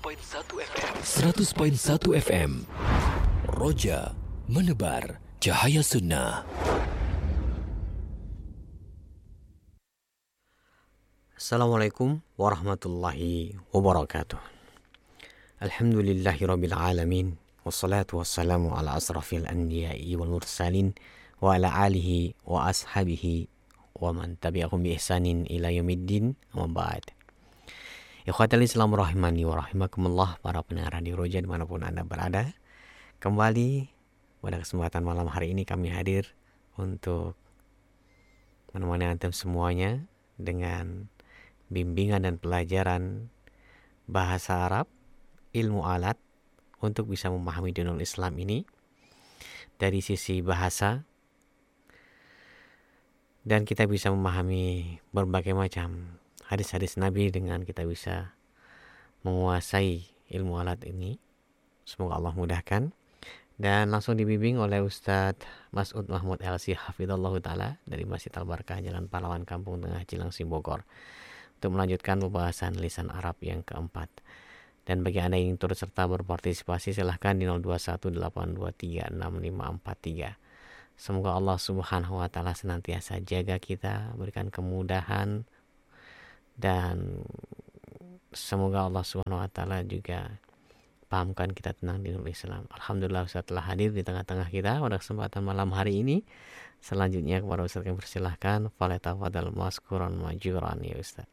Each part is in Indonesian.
100.1 FM. Roja menebar cahaya sunnah. Assalamualaikum warahmatullahi wabarakatuh. Alhamdulillahirabbil alamin. Wassalatu wassalamu ala asrafil anbiya'i wal mursalin wa ala alihi wa ashabihi wa man tabi'ahum bi ihsanin ila yaumiddin. Amma ba'd. Ikhwatal Islam rahimani wa rahimakumullah, para pendengar Radio Roja dimanapun Anda berada. Kembali pada kesempatan malam hari ini kami hadir untuk menemani antum semuanya dengan bimbingan dan pelajaran bahasa Arab, ilmu alat untuk bisa memahami dinul Islam ini dari sisi bahasa, dan kita bisa memahami berbagai macam hadis-hadis Nabi dengan kita bisa menguasai ilmu alat ini. Semoga Allah mudahkan. Dan langsung dibimbing oleh Ustadz Mas'ud Mahmud LC Hafidhallahu Ta'ala dari Masjid Al-Barkah, Jalan Pahlawan, Kampung Tengah, Cilengsi, Bogor, untuk melanjutkan pembahasan lisan Arab yang keempat. Dan bagi Anda yang ingin turut serta berpartisipasi, silahkan di 0218236543. Semoga Allah Subhanahu wa Ta'ala senantiasa jaga kita, berikan kemudahan, dan semoga Allah Subhanahu wa Ta'ala juga pahamkan kita tentang dinul Islam. Alhamdulillah Ustaz telah hadir di tengah-tengah kita pada kesempatan malam hari ini. Selanjutnya kepada Ustaz kami persilahkan, falyatafadhal maskuran majuran ya Ustaz.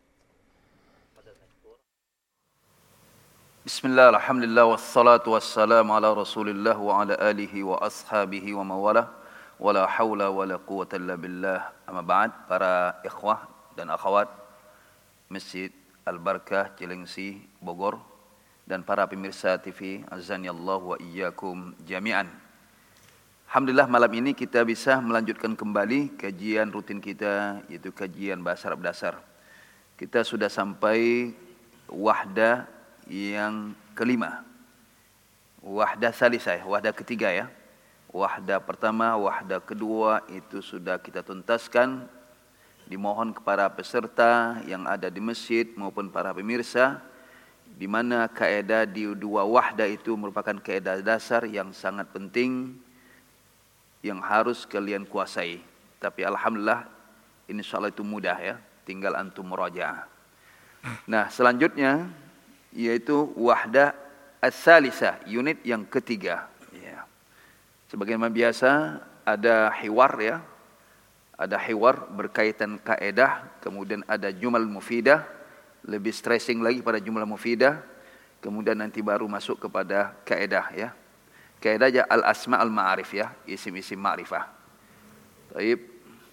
Bismillah, alhamdulillah, wassalatu wassalamu ala rasulillah wa ala alihi wa ashabihi wa mawalah, wa la hawla wa la quwwata illa billah. Amma ba'd, para ikhwah dan akhwat Masjid Al-Barkah, Cilengsi, Bogor, dan para pemirsa TV, azanillahu wa iyyakum jami'an. Alhamdulillah malam ini kita bisa melanjutkan kembali kajian rutin kita, yaitu kajian bahasa Arab dasar. Kita sudah sampai wahdah yang kelima, wahdah salisah, wahdah ketiga ya. Wahdah pertama, wahdah kedua itu sudah kita tuntaskan. Dimohon kepada peserta yang ada di masjid maupun para pemirsa, di mana kaedah di dua wahdah itu merupakan kaedah dasar yang sangat penting yang harus kalian kuasai. Tapi alhamdulillah insyaallah itu mudah ya, tinggal antum murajaah. Nah, selanjutnya yaitu wahdah as-salisah, unit yang ketiga ya. Sebagaimana biasa ada hiwar ya. Ada hiwar berkaitan kaedah, kemudian ada jumal mufidah, lebih stressing lagi pada jumlah mufidah, kemudian nanti baru masuk kepada kaedah ya. Kaedah aja al-asma al-ma'arif ya, isim-isim ma'rifah. Baik.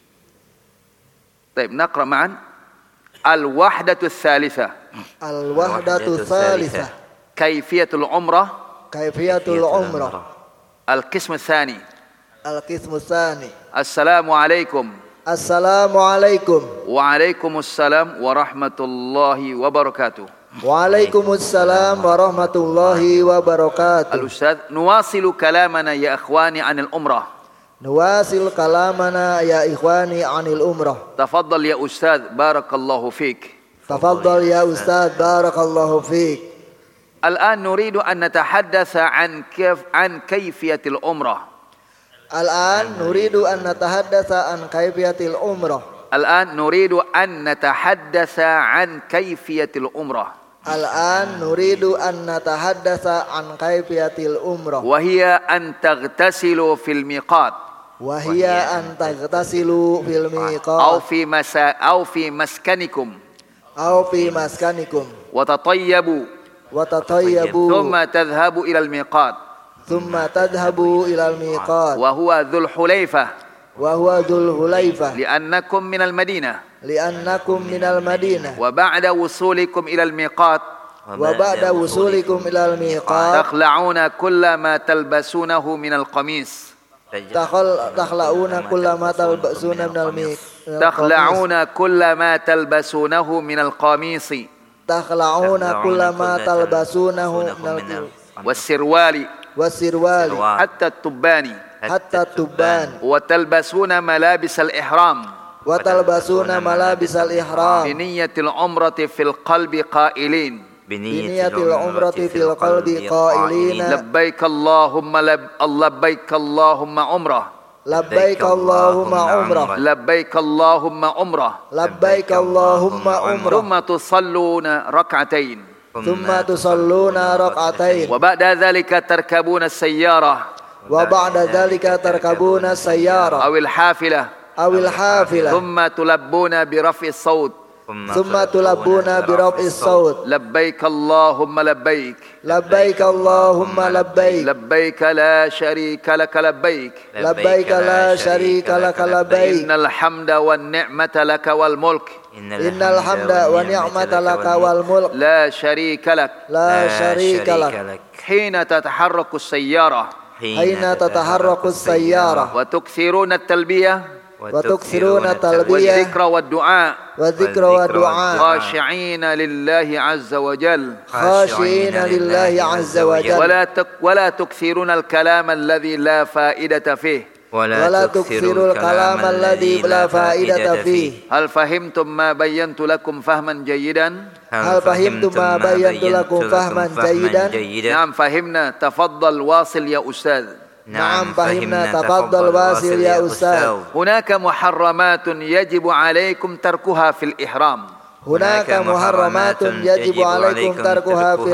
Baik, naqra ma'an al-wahdatu tsalisah. Al-wahdatu tsalisah. Kaifiyatul umrah. Kaifiyatul umrah. Al-qismu tsani. Al-qismu tsani. Assalamualaikum. Assalamualaikum. Waalaikumsalam warahmatullahi wabarakatuh. Waalaikumsalam warahmatullahi wabarakatuh. Al-Ustadz, nuwasilu kalamana ya ikhwani anil umrah. Nuwasil kalamana ya ikhwani anil umrah. Tafaddal ya Ustadz, barakallahu fik. Tafaddal ya Ustadz, barakallahu fik. Al-an nuridu an natahaddatsa an kayfiyatil umrah. Al-an nuridu an natahaddatsa an kaifiyatil umrah. Al-an nuridu an natahaddatsa an kaifiyatil umrah. Al-an nuridu an natahaddatsa an kaifiyatil umrah. Wa hiya an taghtasilu fil miqat. Wa hiya an taghtasilu fil miqat. Aw fi maskanikum. Aw fi maskanikum. Wa tatayyabu. Wa tatayyabu. Thumma tadhhabu ila al-miqat. ثم تذهبوا إلى الميقات وهو ذو الحليفة لأنكم من المدينة وبعد وصولكم إلى الميقات تخلعون كل ما تلبسونه من القميص تخلعون كل ما تلبسون من تخلعون كل ما تلبسونه من القميص والسروال حتى التبان وتلبسون ملابس الإحرام وتلبسون ملابس الإحرام بنية العمرة في القلب قائلين biniyatil umrati fil qalbi qailina labbaik Allahumma umrah labbaik Allahumma umrah labbaik Allahumma umrah labbaik Allahumma umrah thumma tusalluna rak'atain thumma tusalluna rak'atain wa ba'da dhalika tarkabuna as-sayyarah wa ba'da dhalika tarkabuna sayyara awil hafilah thumma tulabbuna bi raf'i as-sawt thumma tulabbuna bi raf'i as-sawt labbaik Allahumma labbaik labbaik Allahumma labbaik labbaik la sharika lak labbaik labbaik la sharika lak labbaik innal hamda wan ni'mata lak wal mulk innal hamda wa ni'mata lak wal mulk la sharika lak hina tataharraku as-sayyarah حين تتحرك السيارة وتكثرون التلبية والذكر والدعاء خاشعين لله عز وجل ولا تكثرون الكلام الذي لا فائدة فيه ولا تكثروا الكلام الذي لا فائدة فيه هل فهمتم ما بينت لكم فهما جيدا نعم فهمنا تفضل واصل يا أستاذ نعم فهمنا تفضل واصل يا أستاذ هناك محرمات يجب عليكم تركها في الإحرام هناك محرمات يجب عليكم تركها في